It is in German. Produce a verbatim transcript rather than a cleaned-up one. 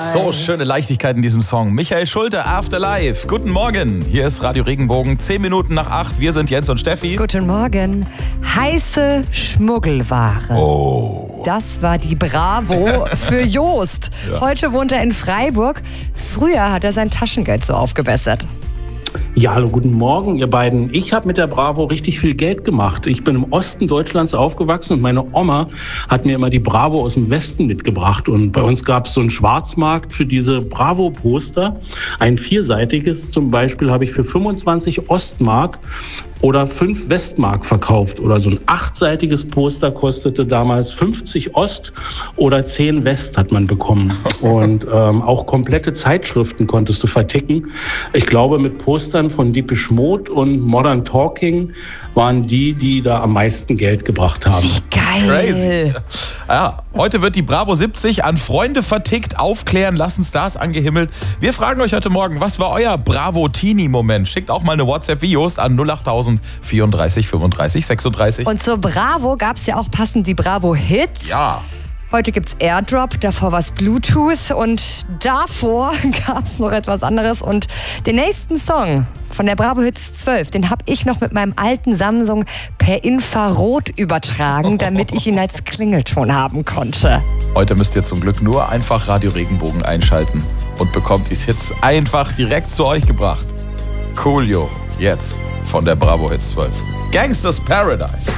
So schöne Leichtigkeit in diesem Song. Michael Schulte, Afterlife. Guten Morgen. Hier ist Radio Regenbogen. Zehn Minuten nach acht. Wir sind Jens und Steffi. Guten Morgen. Heiße Schmuggelware. Oh. Das war die Bravo für Jost. Ja. Heute wohnt er in Freiburg. Früher hat er sein Taschengeld so aufgebessert. Ja, hallo, guten Morgen, ihr beiden. Ich habe mit der Bravo richtig viel Geld gemacht. Ich bin im Osten Deutschlands aufgewachsen und meine Oma hat mir immer die Bravo aus dem Westen mitgebracht. Und bei uns gab es so einen Schwarzmarkt für diese Bravo-Poster. Ein vierseitiges zum Beispiel habe ich für fünfundzwanzig Ostmark oder fünf Westmark verkauft. Oder so ein achtseitiges Poster kostete damals fünfzig Ost oder zehn West hat man bekommen. Und ähm, auch komplette Zeitschriften konntest du verticken. Ich glaube, mit Postern von Depeche Mode und Modern Talking waren die, die da am meisten Geld gebracht haben. Wie geil. Crazy. Ja, heute wird die Bravo siebzig an Freunde vertickt, aufklären lassen, Stars angehimmelt. Wir fragen euch heute Morgen, was war euer Bravo-Teenie-Moment? Schickt auch mal eine WhatsApp wie Jost an null achttausend vierunddreißig fünfunddreißig sechsunddreißig. Und zur Bravo gab es ja auch passend die Bravo-Hits. Ja. Heute gibt's Airdrop, davor war's Bluetooth und davor gab's noch etwas anderes. Und den nächsten Song von der Bravo Hits zwölf, den habe ich noch mit meinem alten Samsung per Infrarot übertragen, damit ich ihn als Klingelton haben konnte. Heute müsst ihr zum Glück nur einfach Radio Regenbogen einschalten und bekommt die Hits einfach direkt zu euch gebracht. Coolio, jetzt von der Bravo Hits zwölf. Gangsters Paradise.